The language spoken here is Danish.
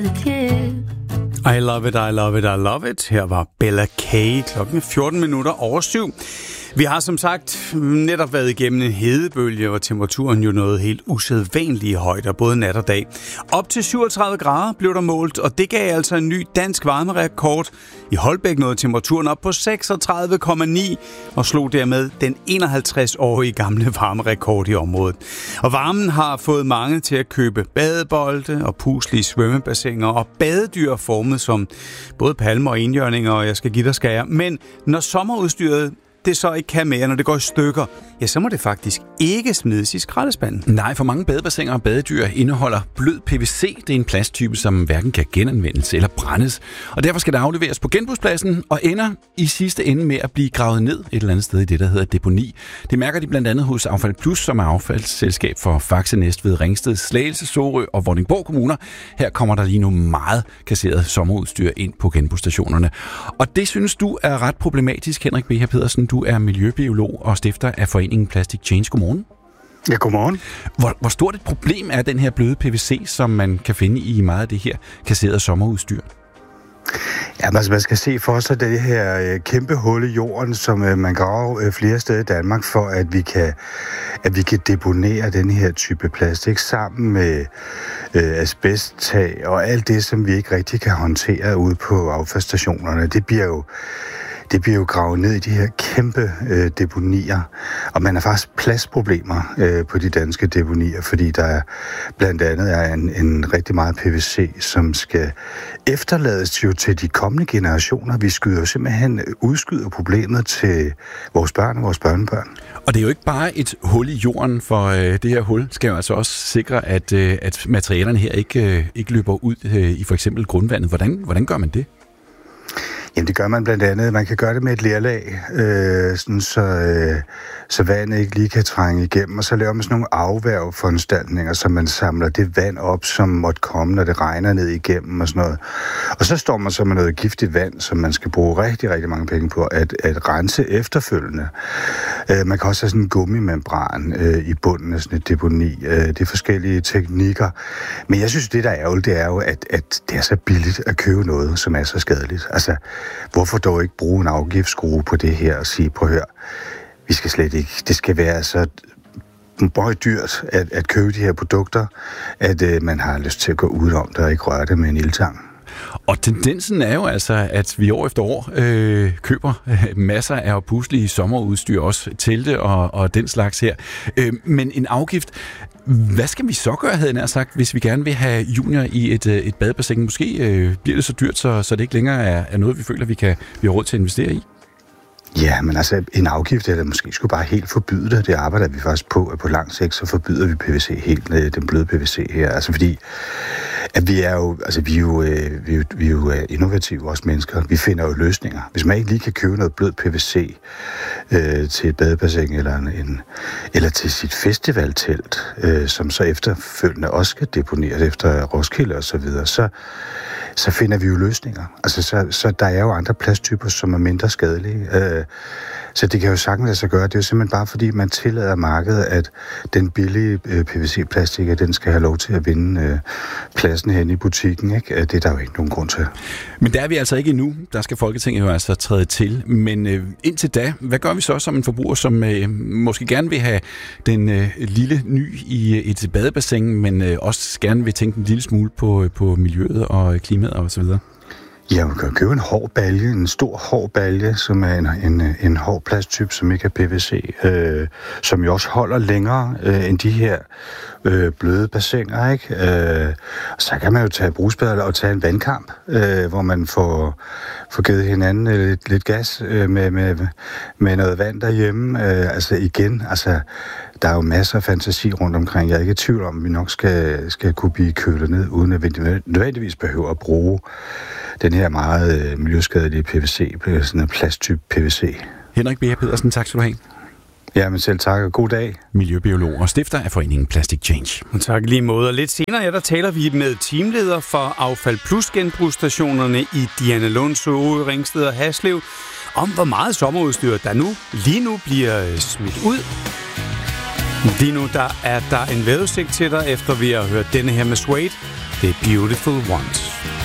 I love it, I love it, I love it. Her var Bella K. Klokken 7:14. Vi har som sagt netop været igennem en hedebølge, hvor temperaturen jo nåede helt usædvanlige højder, både nat og dag. Op til 37 grader blev der målt, og det gav altså en ny dansk varmerekord. I Holbæk nåede temperaturen op på 36,9 og slog dermed den 51-årige gamle varmerekord i området. Og varmen har fået mange til at købe badebolde og puslige svømmebassiner og badedyr formet som både palmer og enhjørninger, og jeg skal give dig skære. Men når sommerudstyret det så ikke kan mere, når det går i stykker, ja, så må det faktisk ikke smides i skraldespanden. Nej, for mange badebassiner og badedyr indeholder blød PVC. Det er en plasttype, som hverken kan genanvendes eller brændes. Og derfor skal det afleveres på genbrugspladsen og ender i sidste ende med at blive gravet ned et eller andet sted i det, der hedder deponi. Det mærker de blandt andet hos Affald Plus, som er affaldsselskab for Faxe, Næstved, Ringsted, Slagelse, Sorø og Vordingborg kommuner. Her kommer der lige nu meget kasseret sommerudstyr ind på genbrugsstationerne. Og det synes du er ret problematisk, Henrik B. Pedersen. Du er miljøbiolog og stifter af foreningen Plastic Change. Godmorgen. Ja, godmorgen. Hvor stort et problem er den her bløde PVC, som man kan finde i meget af det her kasserede sommerudstyr? Ja, altså man skal se for sig det her kæmpe hul i jorden, som man graver flere steder i Danmark, for at vi kan deponere den her type plastik sammen med asbesttag og alt det, som vi ikke rigtig kan håndtere ude på affaldsstationerne. Det bliver jo gravet ned i de her kæmpe deponier, og man har faktisk pladsproblemer på de danske deponier, fordi der blandt andet er en rigtig meget PVC, som skal efterlades jo til de kommende generationer. Vi udskyder problemet til vores børn og vores børnebørn. Og det er jo ikke bare et hul i jorden, for det her hul skal jo altså også sikre, at materialerne her ikke løber ud i for eksempel grundvandet. Hvordan gør man det? Jamen det gør man blandt andet. Man kan gøre det med et lerlag, sådan så vandet ikke lige kan trænge igennem, og så laver man sådan nogle afværgeforanstaltninger, så man samler det vand op, som måtte komme, når det regner ned igennem og sådan noget. Og så står man så med noget giftigt vand, som man skal bruge rigtig, rigtig mange penge på at rense efterfølgende. Man kan også have sådan en gummimembran i bunden af sådan et deponi. Det er forskellige teknikker. Men jeg synes, det der er ærgerligt, det er jo, at det er så billigt at købe noget, som er så skadeligt. Altså, hvorfor dog ikke bruge en afgiftsskrue på det her og sige, prøv at høre, vi skal slet ikke, det skal være så dyrt at købe de her produkter, at man har lyst til at gå ud om det og ikke røre det med en ildtang. Og tendensen er jo altså, at vi år efter år køber masser af opuslige sommerudstyr, også telte og den slags her. Men en afgift, hvad skal vi så gøre, havde jeg nær sagt, hvis vi gerne vil have junior i et badebassin? Måske bliver det så dyrt, så det ikke længere er noget, vi føler, vi har råd til at investere i? Ja, men altså en afgift, eller måske skulle bare helt forbyde det. Det arbejder vi faktisk på, at på lang sigt, så forbyder vi PVC helt, den bløde PVC her. Altså fordi, at vi er jo innovative, også mennesker. Vi finder jo løsninger. Hvis man ikke lige kan købe noget blød PVC til et badebassin eller til sit festivaltelt, som så efterfølgende også skal deponeres efter Roskilde og så videre, så finder vi jo løsninger. Altså, så der er jo andre plasttyper, som er mindre skadelige. Så det kan jo sagtens lade sig gøre. Det er jo simpelthen bare fordi, man tillader markedet, at den billige PVC-plastik, at den skal have lov til at vinde pladsen hen i butikken. Ikke? Det er der jo ikke nogen grund til. Men der er vi altså ikke endnu. Der skal Folketinget jo altså træde til. Men indtil da, hvad gør vi så som en forbruger, som måske gerne vil have den lille ny i et badebassin, men også gerne vil tænke en lille smule på miljøet og klimaet og så videre? Ja, man kan købe en hård balje, en stor hård balje, som er en hård plasttype, som ikke er PVC, som jo også holder længere end de her bløde bassiner, ikke? Så kan man jo tage brusbad og tage en vandkamp, hvor man får givet hinanden lidt gas med noget vand derhjemme. Altså igen, der er jo masser af fantasi rundt omkring. Jeg er ikke i tvivl om, at vi nok skal kunne blive kølet ned, uden at vi nødvendigvis behøver at bruge den her meget miljøskadelige PVC, sådan en plasttype PVC. Henrik B. Pedersen, tak skal du have. Ja, men selv tak, og god dag. Miljøbiolog og stifter af foreningen Plastic Change. Og tak lige måde. Og lidt senere, der taler vi med teamleder for Affald Plus genbrugsstationerne i Dianalund, Sorø, Ringsted og Haslev, om hvor meget sommerudstyr der lige nu bliver smidt ud. Lige nu der er der en vejrudsigt til dig, efter vi har hørt denne her med Suede. Det er Beautiful Ones.